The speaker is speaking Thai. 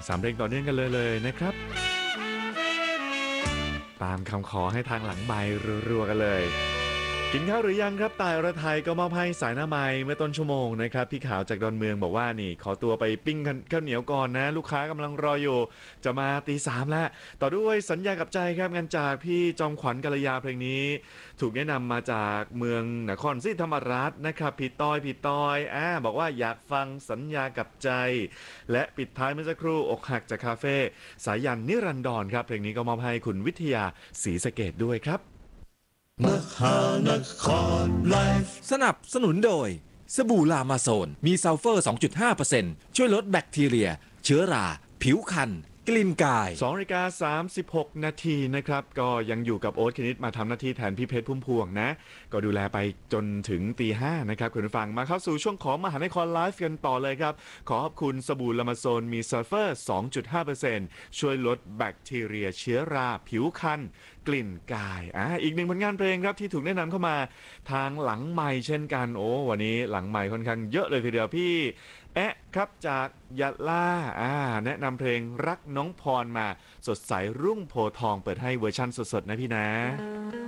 3เพลงต่อเนื่องกันเลยนะครับตามคำขอให้ทางหลังไมค์รัวๆกันเลยกินข้าวหรือยังครับตายอรไทยก็มอบให้สายหน้าไม้เมื่อต้นชั่วโมงนะครับพี่ขาวจากดอนเมืองบอกว่านี่ขอตัวไปปิ้งข้าวเหนียวก่อนนะลูกค้ากำลังรออยู่จะมาตี 3แล้วต่อด้วยสัญญากับใจครับงานจากพี่จอมขวัญกัลยาเพลงนี้ถูกแนะนำมาจากเมืองนครศรีธรรมราชนะครับพี่ต้อยบอกว่าอยากฟังสัญญากับใจและปิดท้ายเมื่อสักครู่อกหักจากคาเฟ่สายันนิรันดรครับเพลงนี้ก็มอบให้คุณวิทยาศรีสะเกษด้วยครับมหานครไลฟ์สนับสนุนโดยสบู่ลามาโซนมีซัลเฟอร์ 2.5% ช่วยลดแบคทีเรียเชื้อราผิวคันกลิ่นกาย 2:36 นาทีนะครับก็ยังอยู่กับโอ๊ตคณิตมาทำหน้าที่แทนพี่เพชรพุ่มพวงนะก็ดูแลไปจนถึงตี 5นะครับคุณผู้ฟังมาเข้าสู่ช่วงของมหานครไลฟ์กันต่อเลยครับขอขอบคุณสบู่ลามาโซนมีซัลเฟอร์ 2.5% ช่วยลดแบคทีเรียเชื้อราผิวคันกลิ่นกายอีกหนึ่งผลงานเพลงครับที่ถูกแนะนำเข้ามาทางหลังไมค์เช่นกันโอ้วันนี้หลังไมค์ค่อนข้างเยอะเลยทีเดียวพี่ครับจากยะลาแนะนำเพลงรักน้องพรมาสดใสรุ่งโพทองเปิดให้เวอร์ชั่นสดๆนะพี่นะ